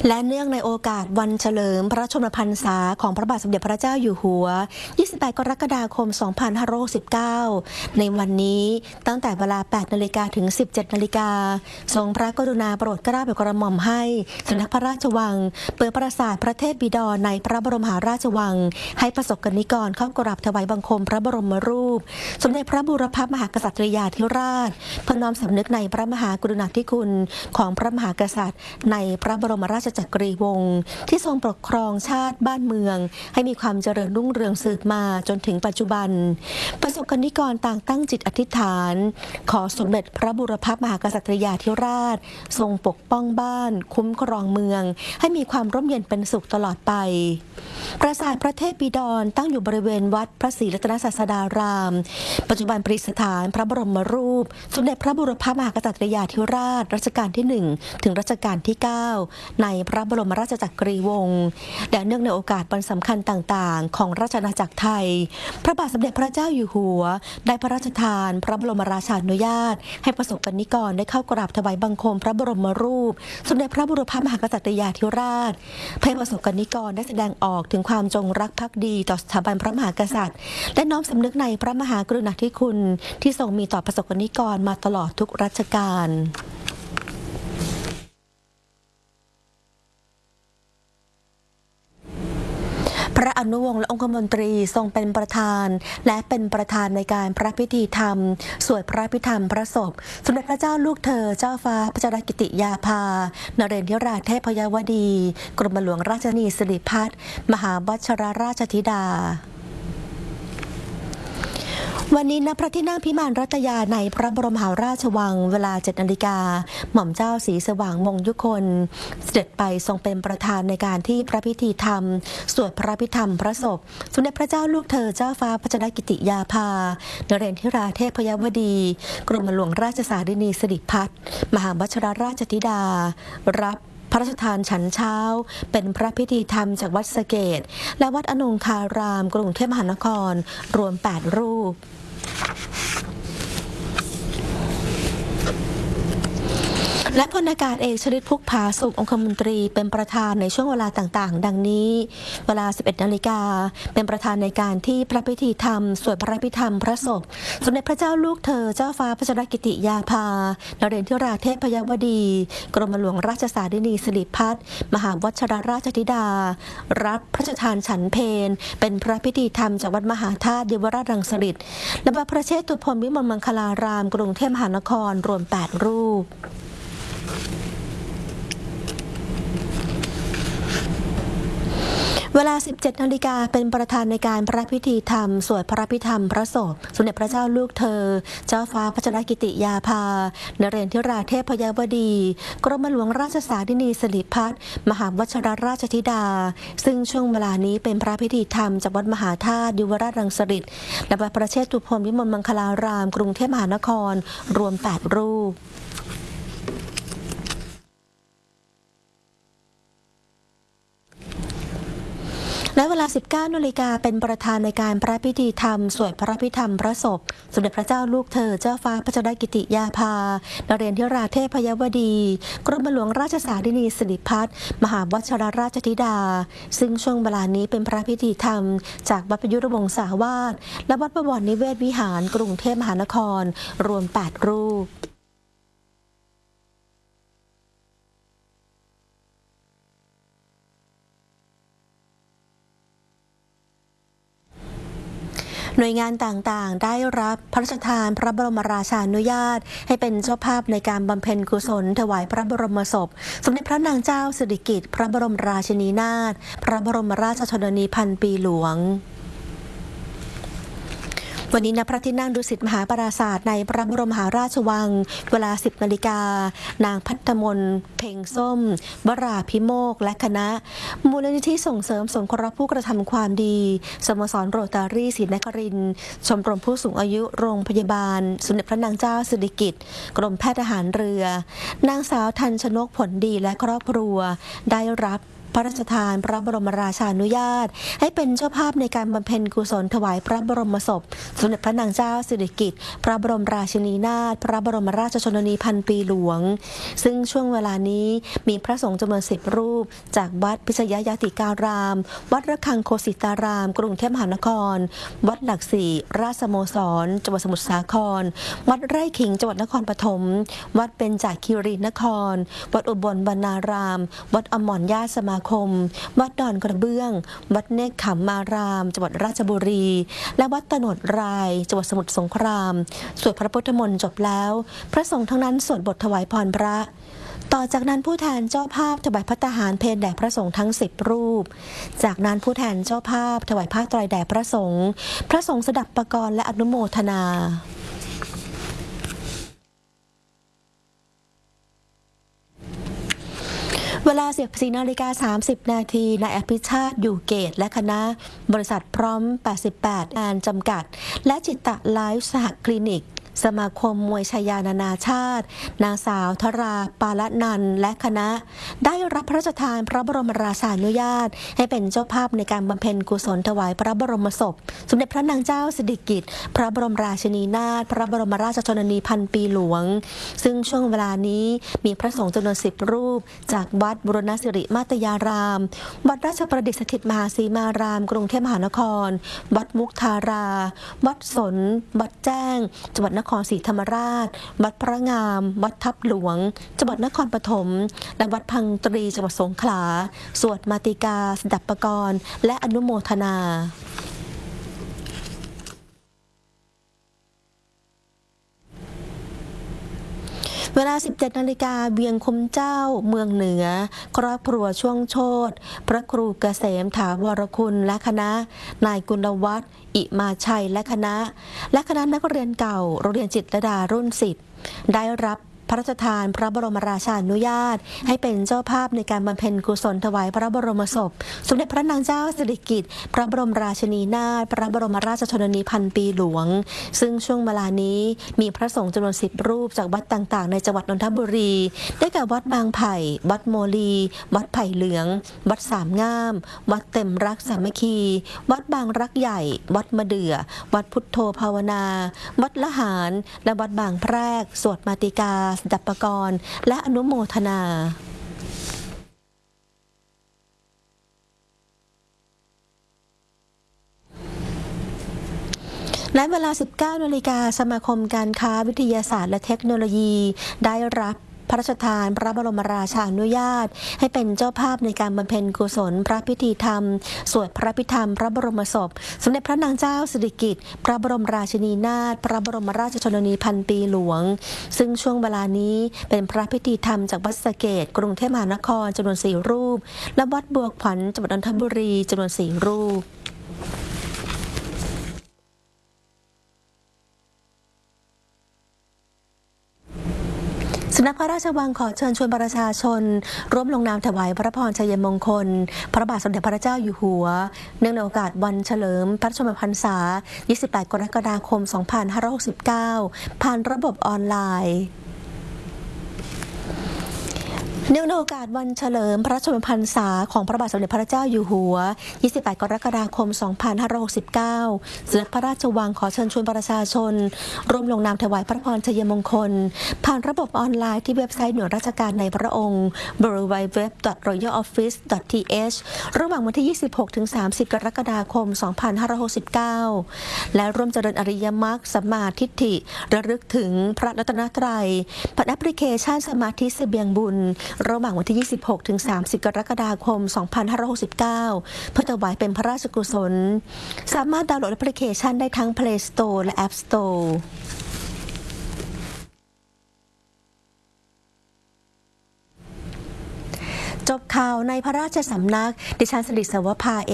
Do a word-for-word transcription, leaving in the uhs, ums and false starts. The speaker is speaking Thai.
และเนื่องในโอกาสวันเฉลิมพระชนมพรรษาของพระบาทสมเด็จพระเจ้าอยู่หัว ยี่สิบแปด กรกฎาคม สองพันห้าร้อยหกสิบเก้า ในวันนี้ตั้งแต่เวลา แปด นาฬิกาถึง สิบเจ็ด นาฬิกาทรงพระกรุณาโปรดเกล้าโปรดกระหม่อมให้สำนักพระราชวังเปิดปราสาทพระเทพบิดรในพระบรมมหาราชวังให้ประสบกนิกรเข้ากราบถวายบังคมพระบรมรูปสมเด็จพระบูรพมหากษัตริยาธิราชเพื่อน้อมสำนึกในพระมหากรุณาธิคุณของพระมหากษัตริย์ในพระบรมราชจักรีวงศ์ที่ทรงปกครองชาติบ้านเมืองให้มีความเจริญรุ่งเรืองสืบมาจนถึงปัจจุบันประสบกนิกรต่างตั้งจิตอธิษฐานขอสมเด็จพระบูรพมหากษัตริยาธิราชทรงปกป้องบ้านคุ้มครองเมืองให้มีความร่มเย็นเป็นสุขตลอดไปปราสาทพระเทพบิดรตั้งอยู่บริเวณวัดพระศรีรัตนศาสดารามปัจจุบันประดิษฐานพระบรมรูปสมเด็จพระบูรพมหากษัตริยาธิราชรัชกาลที่หนึ่งถึงรัชกาลที่เก้าในพระบรมราชจักรีวงศ์และเนื่องในโอกาสวันสำคัญต่างๆของราชอาณาจักรไทยพระบาทสมเด็จพระเจ้าอยู่หัวได้พระราชทานพระบรมราชานุญาตให้ประสบกนิกรได้เข้ากราบถวายบังคมพระบรมรูปสมเด็จพระบูรพมหากษัตริยาธิราชเพื่อประสบกนิกรได้แสดงออกถึงความจงรักภักดีต่อสถาบันพระมหากษัตริย์และน้อมสำนึกในพระมหากรุณาธิคุณที่ทรงมีต่อประสบกนิกรมาตลอดทุกรัชกาลพระอนุวงศ์และองคมนตรีทรงเป็นประธานและเป็นประธานในการพระพิธีธรรมสวดพระพิธรรมพระศพสมเด็จพระเจ้าลูกเธอเจ้าฟ้าพัชรกิติยาภานเรนทราเทพยวดีกรมหลวงราชธานีสิริพัฒน์มหาวัชรราชธิดาวันนี้ณพระที่นั่งพิมานรัตยาในพระบรมมหาราชวังเวลา เจ็ด นาฬิกาหม่อมเจ้าศรีสว่างมงคลยุคนเสด็จไปทรงเป็นประธานในการที่พระพิธีธรรมสวดพระพิธรรมพระศพสมเด็จพระเจ้าลูกเธอเจ้าฟ้าพัชรกิติยาภานเรนทราเทพยวดีกรมหลวงราชสารินีสิริพัฒน์มหาวัชรราชธิดารับพระราชทานฉันเช้าเป็นพระพิธีธรรมจากวัดสะเกษและวัดอนงคารามกรุงเทพมหานครรวมแปดรูปและพลอากาศเอกชลิตพุกผาสุของคมนตรีเป็นประธานในช่วงเวลาต่างๆดังนี้เวลา สิบเอ็ด นาฬิกาเป็นประธานในการที่พระพิธีธรรมสวดพระพิธรรมพระศพสมเด็จพระเจ้าลูกเธอเจ้าฟ้าพัชรกิติยาภานเรนทราเทพยวดีกรมหลวงราชสารินีสิริพัฒน์มหาวัชรราชธิดารับพระราชทานฉันเพลเป็นพระพิธีธรรมจากวัดมหาธาตุเยาวราชรังสิตและพระเชตุพนวิมลมังคลารามกรุงเทพมหานครรวมแปดรูปเวลา สิบเจ็ด นาฬิกาเป็นประธานในการพระพิธีธรรมสวดพระพิธรรมพระศพสมเด็จพระเจ้าลูกเธอเจ้าฟ้าพัชรกิติยาภานเรนทราเทพยวดีกรมหลวงราชสารินีสิริพัฒน์มหาวัชรราชธิดาซึ่งช่วงเวลานี้เป็นพระพิธีธรรมจากวัดมหาธาตุเยาวราชรังสิตและวัดพระเชตุพนวิมลมังคลารามกรุงเทพมหานครรวมแปดรูปและเวลา สิบเก้า นาฬิกาเป็นประธานในการพระพิธีธรรมสวดพระพิธรรมพระศพสมเด็จพระเจ้าลูกเธอเจ้าฟ้าพัชรกิติยาภานเรนทราเทพยวดีกรมหลวงราชสารินีสิริพัฒน์มหาวัชรราชธิดาซึ่งช่วงเวลานี้เป็นพระพิธีธรรมจากวัดประยุรวงศาวาสและวัดบวรนิเวศวิหารกรุงเทพมหานครรวมแปดรูปหน่วยงานต่างๆได้รับพระราชทานพระบรมราชานุญาตให้เป็นเจ้าภาพในการบำเพ็ญกุศลถวายพระบรมศพสมเด็จพระนางเจ้าสิริกิติ์พระบรมราชินีนาถพระบรมราชชนนีพันปีหลวงวันนี้ณพระที่นั่งดุสิตมหาปราสาทในพระบรมมหาราชวังเวลา สิบ นาฬิกานางพัฒมนเพ็งส้มวราภิโมกและคณะมูลนิธิส่งเสริมสงเคราะห์ผู้กระทำความดีสโมสรโรตารี่ศรีนครินทร์ชมรมผู้สูงอายุโรงพยาบาลสมเด็จพระนางเจ้าสิริกิติ์กรมแพทย์ทหารเรือนางสาวทันชนกผลดีและครอบครัวได้รับพระราชทานพระบรมราชานุญาตให้เป็นเจ้าภาพในการบำเพ็ญกุศลถวายพระบรมศพสมเด็จพระนางเจ้าสิริกิติ์พระบรมราชินีนาถพระบรมราชชนนีพันปีหลวงซึ่งช่วงเวลานี้มีพระสงฆ์จำนวนสิบรูปจากวัดพิชยยติการามวัดระฆังโคสิตารามกรุงเทพมหานครวัดหลักสี่ราชสโมสรจังหวัดสมุทรสาครวัดไร่ขิงจังหวัดนครปฐมวัดเบญจคีรีนครวัดอุบลบรรณารามวัดอมรญาติสมาคมวัดดอนกระเบื้องวัดเนกขมารามจังหวัดราชบุรีและวัดตโนดรายจังหวัดสมุทรสงครามสวดพระพุทธมนต์จบแล้วพระสงฆ์ทั้งนั้นสวดบทถวายพรพระต่อจากนั้นผู้แทนเจ้าภาพถวายภัตตาหารเพลแด่พระสงฆ์ทั้งสิบรูปจากนั้นผู้แทนเจ้าภาพถวายผ้าไตรแด่พระสงฆ์พระสงฆ์สดับประกรณ์และอนุโมทนาเวลาสิบสี่นาฬิกาสามสิบนาทีนายอภิชาติอยู่เกตและคณะบริษัทพร้อมแปดสิบแปดงานจำกัดและจิตตะไลฟ์สหคลินิกสมาคมมวยชายานานาชาตินางสาวธราปาละนันและคณะได้รับพระราชทานพระบรมราชานุญาตให้เป็นเจ้าภาพในการบำเพ็ญกุศลถวายพระบรมศพสมเด็จพระนางเจ้าสิริกิติ์พระบรมราชินีนาถพระบรมราชชนนีพันปีหลวงซึ่งช่วงเวลานี้มีพระสงฆ์จำนวนสิบรูปจากวัดบุรณสิริมาตยารามวัดราชประดิษฐ์สถิตมหาสีมารามกรุงเทพมหานครวัดมุกทาราวัดสนวัดแจ้งจังหวัดนครศรีธรรมราชวัดพระงามวัดทับหลวงจังหวัดนครปฐมและวัดพังตรีจังหวัดสงขลาสวดมาติกาสดับประกรณ์และอนุโมทนาเวลา สิบเจ็ดนาฬิกาเวียงคุ้มเจ้าเมืองเหนือครอบครัวช่วงโชติพระครูเกษมถาวรคุณและคณะนายกุลวัฒน์อิมาชัยและคณะและคณะนักเรียนเก่าโรงเรียนจิตรลดารุ่นสิบได้รับพระราชทานพระบรมราชานุญาตให้เป็นเจ้าภาพในการบำเพ็ญกุศลถวายพระบรมศพสมเด็จพระนางเจ้าสิริกิติ์พระบรมราชินีนาถพระบรมราชชนนีพันปีหลวงซึ่งช่วงเวลานี้มีพระสงฆ์จำนวนสิบรูปจากวัดต่างๆในจังหวัดนนทบุรีได้แก่วัดบางไผ่วัดโมลีวัดไผ่เหลืองวัดสามงามวัดเต็มรักสามัคคีวัดบางรักใหญ่วัดมะเดื่อวัดพุทโธภาวนาวัดละหารและวัดบางแพรกสวดมาติกาสดับประกรณ์และอนุโมทนาและเวลา สิบเก้านาฬิกาสมาคมการค้าวิทยาศาสตร์และเทคโนโลยีได้รับพระราชทานพระบรมราชานุญาตให้เป็นเจ้าภาพในการบำเพ็ญกุศลพระพิธีธรรมสวดพระพิธรรมพระบรมศพสมเด็จพระนางเจ้าสิริกิติ์พระบรมราชินีนาถพระบรมราชชนนีพันปีหลวงซึ่งช่วงเวลานี้เป็นพระพิธีธรรมจากวัดสะเกษกรุงเทพมหานครจำนวนสี่รูปและวัดบัวขวัญจังหวัดนนทบุรีจำนวนสี่รูปสำนักพระราชวังขอเชิญชวนประชาชนร่วมลงนามถวายพระพรชัยมงคลพระบาทสมเด็จพระเจ้าอยู่หัวเนื่องในโอกาสวันเฉลิมพระชนมพรรษายี่สิบแปดกรกฎาคมสองพันห้าร้อยหกสิบเก้าผ่านระบบออนไลน์เนื่องในโอกาสวันเฉลิมพระชนมพรรษาของพระบาทสมเด็จพระเจ้าอยู่หัวยี่สิบแปดกรกฎาคมสองพันห้าร้อยหกสิบเก้าสำนักพระราชวังขอเชิญชวนประชาชนร่วมลงนามถวายพระพรชัยมงคลผ่านระบบออนไลน์ที่เว็บไซต์หน่วยราชการในพระองค์ ดับเบิลยู ดับเบิลยู ดับเบิลยู ดอท รอยัล ออฟฟิศ ดอท ที เอช ระหว่างวันที่ ยี่สิบหกถึงสามสิบ กรกฎาคม สองพันห้าร้อยหกสิบเก้าและร่วมเจริญอริยมรรคสัมมาทิฏฐิระลึกถึงพระรัตนตรัยผ่านแอปพลิเคชันสมาธิเสบียงบุญระหว่างวันที่ยี่สิบหกถึงสามสิบ กรกฎาคม สองพันห้าร้อยหกสิบเก้าเพื่อถวายเป็นพระราชกุศลสามารถดาวน์โหลดแอปพลิเคชันได้ทั้ง Play Store และ App Store จบข่าวในพระราชสำนักดิฉันสิริสวภา